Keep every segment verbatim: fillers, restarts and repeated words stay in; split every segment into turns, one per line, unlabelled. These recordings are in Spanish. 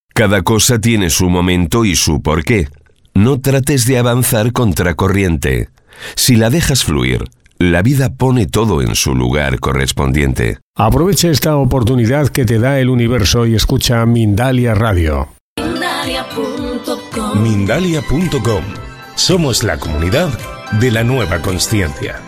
Cada cosa tiene su momento y su porqué. No trates de avanzar contracorriente. Si la dejas fluir, la vida pone todo en su lugar correspondiente.
Aprovecha esta oportunidad que te da el universo y escucha Mindalia Radio.
Mindalia punto com.
Mindalia punto com. Somos la comunidad de la nueva consciencia.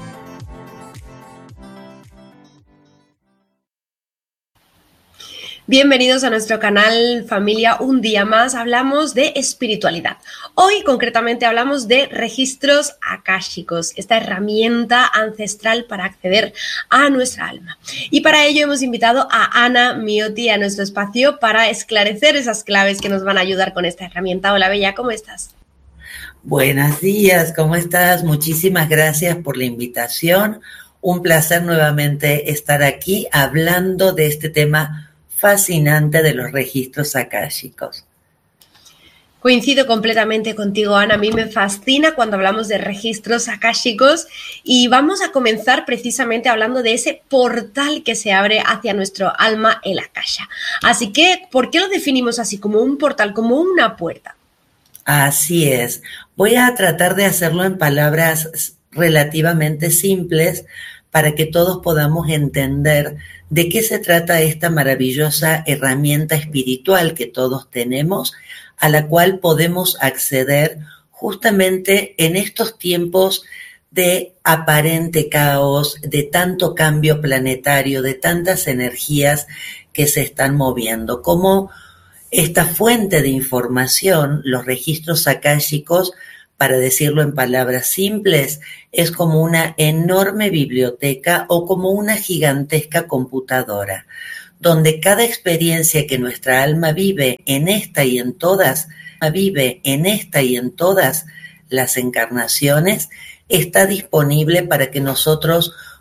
Bienvenidos a nuestro canal Familia. Un día más hablamos de espiritualidad. Hoy concretamente hablamos de registros akáshicos, esta herramienta ancestral para acceder a nuestra alma. Y para ello hemos invitado a Ana Miotti a nuestro espacio para esclarecer esas claves que nos van a ayudar con esta herramienta. Hola Bella, ¿cómo estás?
Buenos días, ¿cómo estás? Muchísimas gracias por la invitación. Un placer nuevamente estar aquí hablando de este tema fascinante de los registros akáshicos.
Coincido completamente contigo, Ana. A mí me fascina cuando hablamos de registros akáshicos y vamos a comenzar precisamente hablando de ese portal que se abre hacia nuestro alma, el akasha. Así que, ¿por qué lo definimos así, como un portal, como una puerta?
Así es. Voy a tratar de hacerlo en palabras relativamente simples para que todos podamos entender de qué se trata esta maravillosa herramienta espiritual que todos tenemos, a la cual podemos acceder justamente en estos tiempos de aparente caos, de tanto cambio planetario, de tantas energías que se están moviendo. Como esta fuente de información, los registros akáshicos, para decirlo en palabras simples, es como una enorme biblioteca o como una gigantesca computadora, donde cada experiencia que nuestra alma vive en esta y en todas, vive en esta y en todas las encarnaciones, está disponible para que nosotros